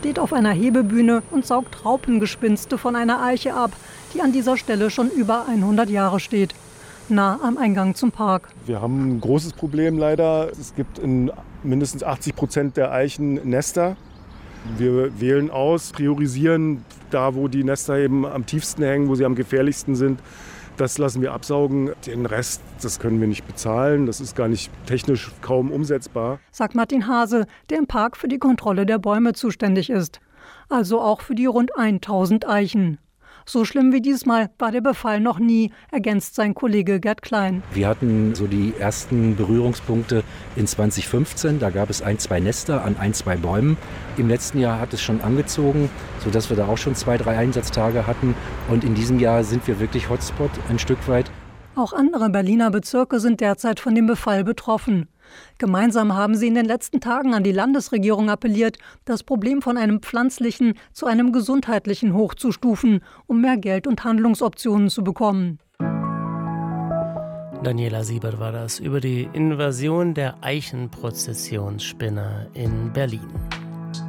steht auf einer Hebebühne und saugt Raupengespinste von einer Eiche ab, die an dieser Stelle schon über 100 Jahre steht. Nah am Eingang zum Park. Wir haben ein großes Problem leider. Es gibt in mindestens 80% der Eichen Nester. Wir wählen aus, priorisieren da, wo die Nester eben am tiefsten hängen, wo sie am gefährlichsten sind. Das lassen wir absaugen. Den Rest, das können wir nicht bezahlen. Das ist gar nicht technisch kaum umsetzbar. Sagt Martin Hase, der im Park für die Kontrolle der Bäume zuständig ist. Also auch für die rund 1000 Eichen. So schlimm wie diesmal war der Befall noch nie, ergänzt sein Kollege Gerd Klein. Wir hatten so die ersten Berührungspunkte in 2015. Da gab es 2 Nester an 2 Bäumen. Im letzten Jahr hat es schon angezogen, sodass wir da auch schon 2, 3 Einsatztage hatten. Und in diesem Jahr sind wir wirklich Hotspot ein Stück weit. Auch andere Berliner Bezirke sind derzeit von dem Befall betroffen. Gemeinsam haben sie in den letzten Tagen an die Landesregierung appelliert, das Problem von einem pflanzlichen zu einem gesundheitlichen hochzustufen, um mehr Geld und Handlungsoptionen zu bekommen. Daniela Siebert war das über die Invasion der Eichenprozessionsspinner in Berlin.